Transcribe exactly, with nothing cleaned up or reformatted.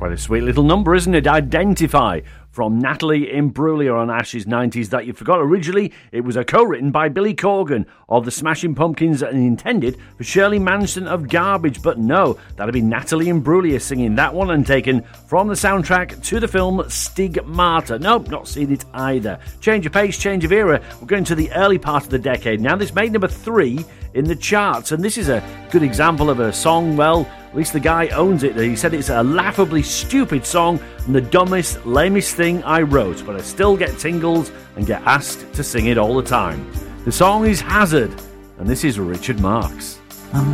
Quite a sweet little number, isn't it? Identify, from Natalie Imbruglia on Ash's nineties That You Forgot. Originally, it was a co-written by Billy Corgan of the Smashing Pumpkins and intended for Shirley Manson of Garbage, but no, that'd be Natalie Imbruglia singing that one and taken from the soundtrack to the film Stigmata. Nope, not seen it either. Change of pace, change of era. We're going to the early part of the decade now. This made number three in the charts, and this is a good example of a song, well, at least the guy owns it. He said it's a laughably stupid song and the dumbest, lamest thing I wrote, but I still get tingles and get asked to sing it all the time. The song is Hazard, and this is Richard Marx.